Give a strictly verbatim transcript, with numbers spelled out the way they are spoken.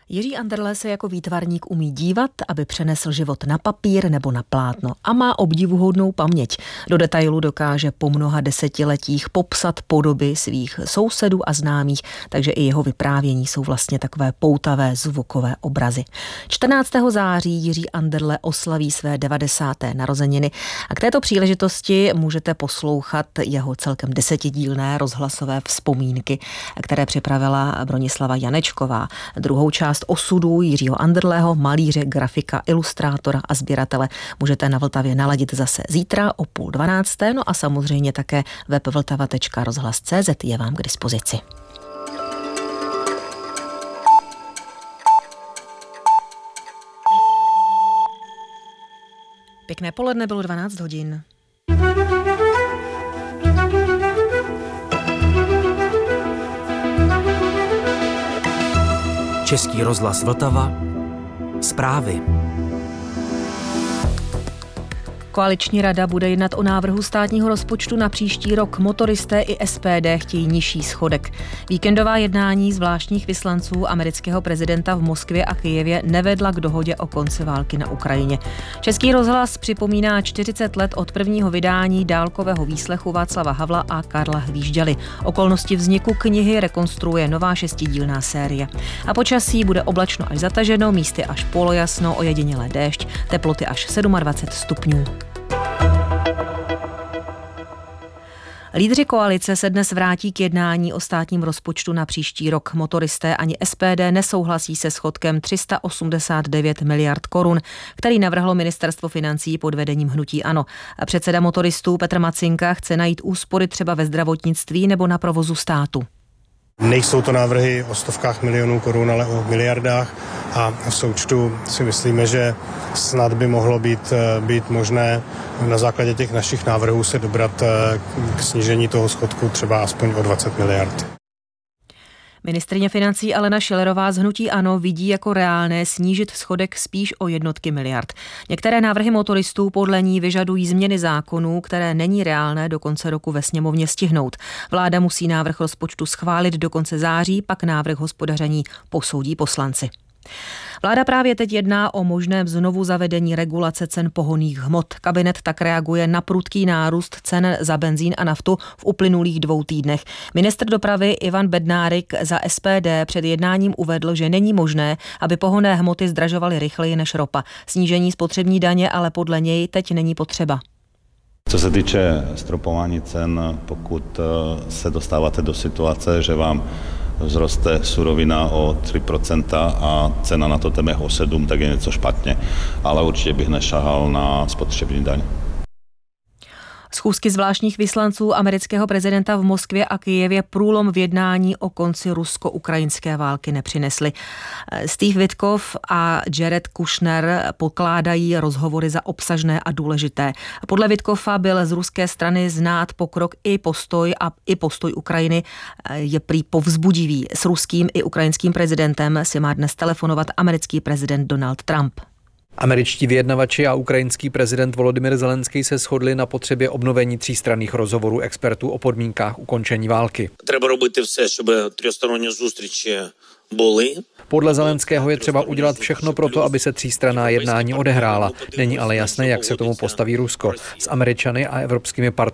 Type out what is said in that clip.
Jiří Anderle se jako výtvarník umí dívat, aby přenesl život na papír nebo na plátno a má obdivuhodnou paměť. Do detailu dokáže po mnoha desetiletích popsat podoby svých sousedů a známých, takže i jeho vyprávění jsou vlastně takové poutavé zvukové obrazy. čtrnáctého září Jiří Anderle oslaví své devadesáté narozeniny a k této příležitosti můžete poslouchat jeho celkem desetidílné rozhlasové vzpomínky, které připravila Bronislava Janečková. Druhou část osudu Jiřího Anderleho, malíře, grafika, ilustrátora a sběratele, můžete na Vltavě naladit zase zítra o půl dvanácté, no a samozřejmě také web vltava tečka rozhlas tečka cé zet je vám k dispozici. Pěkné poledne, bylo dvanáct hodin. Český rozhlas Vltava. Zprávy. Koaliční rada bude jednat o návrhu státního rozpočtu na příští rok. Motoristé i es pé dé chtějí nižší schodek. Víkendová jednání zvláštních vyslanců amerického prezidenta v Moskvě a Kyjevě nevedla k dohodě o konci války na Ukrajině. Český rozhlas připomíná čtyřicet let od prvního vydání dálkového výslechu Václava Havla a Karla Hvížďaly. Okolnosti vzniku knihy rekonstruuje nová šestidílná série. A počasí bude oblačno až zataženo, místy až polojasno, ojedinělé déšť, teploty až dvacet sedm stupňů. Lídři koalice se dnes vrátí k jednání o státním rozpočtu na příští rok. Motoristé ani es pé dé nesouhlasí se schodkem tři sta osmdesát devět miliard korun, který navrhlo ministerstvo financí pod vedením hnutí ANO. A předseda motoristů Petr Macinka chce najít úspory třeba ve zdravotnictví nebo na provozu státu. Nejsou to návrhy o stovkách milionů korun, ale o miliardách a v součtu si myslíme, že snad by mohlo být, být možné na základě těch našich návrhů se dobrat k snížení toho schodku třeba aspoň o dvacet miliard. Ministryně financí Alena Schillerová z hnutí ANO vidí jako reálné snížit schodek spíš o jednotky miliard. Některé návrhy motoristů podle ní vyžadují změny zákonů, které není reálné do konce roku ve sněmovně stihnout. Vláda musí návrh rozpočtu schválit do konce září, pak návrh hospodaření posoudí poslanci. Vláda právě teď jedná o možném znovu zavedení regulace cen pohonných hmot. Kabinet tak reaguje na prudký nárůst cen za benzín a naftu v uplynulých dvou týdnech. Ministr dopravy Ivan Bednárik za es pé dé před jednáním uvedl, že není možné, aby pohonné hmoty zdražovaly rychleji než ropa. Snížení spotřební daně ale podle něj teď není potřeba. Co se týče stropování cen, pokud se dostáváte do situace, že vám vzroste surovina o tři procenta a cena na to téměř o sedm, tak je něco špatně. Ale určitě bych nešahal na spotřební daň. Schůzky zvláštních vyslanců amerického prezidenta v Moskvě a Kyjevě průlom v jednání o konci rusko-ukrajinské války nepřinesly. Steve Witkoff a Jared Kushner pokládají rozhovory za obsažné a důležité. Podle Witkoffa byl z ruské strany znát pokrok i postoj a i postoj Ukrajiny je prý povzbudivý. S ruským i ukrajinským prezidentem si má dnes telefonovat americký prezident Donald Trump. Američtí vyjednavači a ukrajinský prezident Volodymyr Zelenský se shodli na potřebě obnovení třístranných rozhovorů expertů o podmínkách ukončení války. Треба робити все, щоб тристоронні зустрічі були. Podle Zelenského je třeba udělat všechno pro to, aby se třístranná jednání odehrála. Není ale jasné, jak se k tomu postaví Rusko. S Američany a evropskými partnery